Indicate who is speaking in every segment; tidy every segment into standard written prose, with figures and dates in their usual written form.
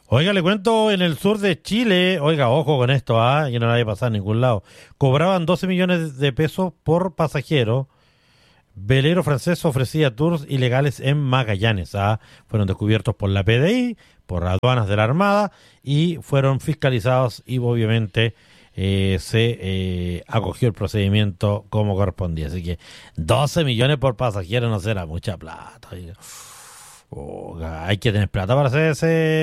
Speaker 1: Oiga, le cuento, en el sur de Chile, oiga, ojo con esto, que no le vaya a pasar a ningún lado. Cobraban 12 millones de pesos por pasajero. Velero francés ofrecía tours ilegales en Magallanes. Fueron descubiertos por la PDI, por aduanas de la Armada y fueron fiscalizados y obviamente se acogió el procedimiento como correspondía. Así que 12 millones por pasajero no será mucha plata. Oiga. Hay que tener plata para hacer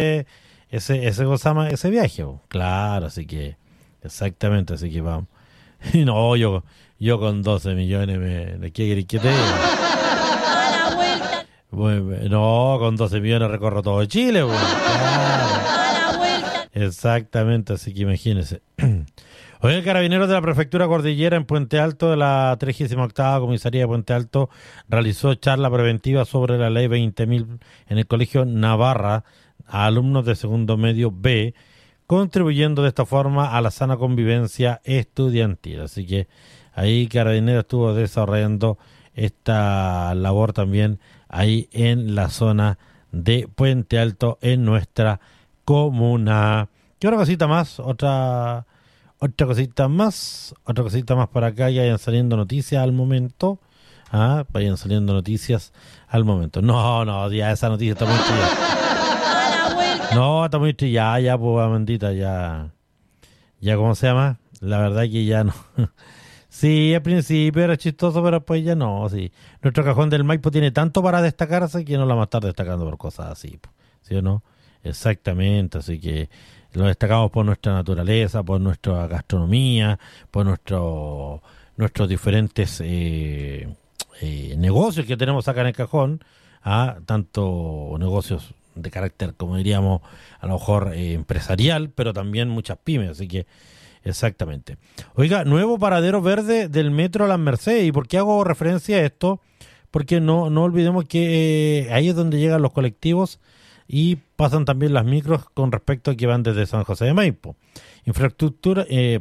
Speaker 1: ese viaje. Claro, así que exactamente, así que vamos. Y no, yo con 12 millones ¿qué querés que te diga? No, con 12 millones recorro todo Chile, claro. Exactamente, así que imagínese. Hoy el Carabineros de la Prefectura Cordillera en Puente Alto de la 38ª Comisaría de Puente Alto realizó charla preventiva sobre la ley 20.000 en el Colegio Navarra a alumnos de segundo medio B, contribuyendo de esta forma a la sana convivencia estudiantil. Así que ahí Carabineros estuvo desarrollando esta labor también ahí en la zona de Puente Alto en nuestra comuna. ¿Qué otra cosita más? Otra cosita más por acá, ya vayan saliendo noticias al momento. Vayan saliendo noticias al momento. No, ya esa noticia está muy trillada. No, está muy trillada, ya, pues, Amandita, ya, ¿cómo se llama? La verdad que ya no. Sí, al principio era chistoso, pero después ya no, sí. Nuestro cajón del Maipo tiene tanto para destacarse que no la vamos a estar destacando por cosas así, ¿sí o no? Exactamente, así que lo destacamos por nuestra naturaleza, por nuestra gastronomía, por nuestros diferentes negocios que tenemos acá en el cajón, tanto negocios de carácter, como diríamos, a lo mejor empresarial, pero también muchas pymes, así que exactamente. Oiga, nuevo paradero verde del metro Las Mercedes. ¿Y por qué hago referencia a esto? Porque no olvidemos que ahí es donde llegan los colectivos y pasan también las micros con respecto a que van desde San José de Maipo. Infraestructura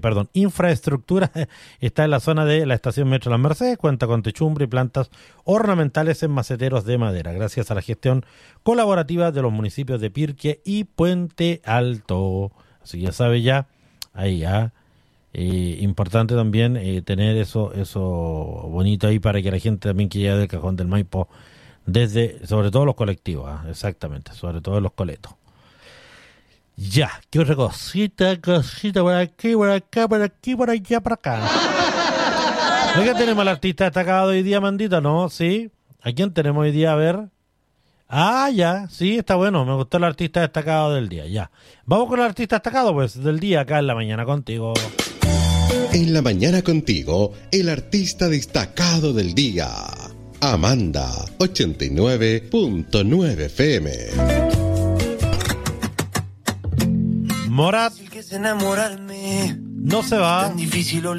Speaker 1: está en la zona de la estación Metro Las Mercedes, cuenta con techumbre y plantas ornamentales en maceteros de madera, gracias a la gestión colaborativa de los municipios de Pirque y Puente Alto. Así que ya sabe ya, ahí importante también tener eso bonito ahí para que la gente también que llega del cajón del Maipo, sobre todo los colectivos, exactamente, sobre todo los coletos. Ya, qué otra cosita por aquí, por acá, por aquí, por allá, por acá. Oiga, tenemos al artista destacado hoy día, Mandita, ¿no? Sí. ¿A quién tenemos hoy día? A ver. Ya, sí, está bueno, me gustó el artista destacado del día, ya. Vamos con el artista destacado, pues, del día, acá en La Mañana Contigo.
Speaker 2: En La Mañana Contigo, el artista destacado del día. Amanda, 89.9 FM.
Speaker 1: Morat no se va.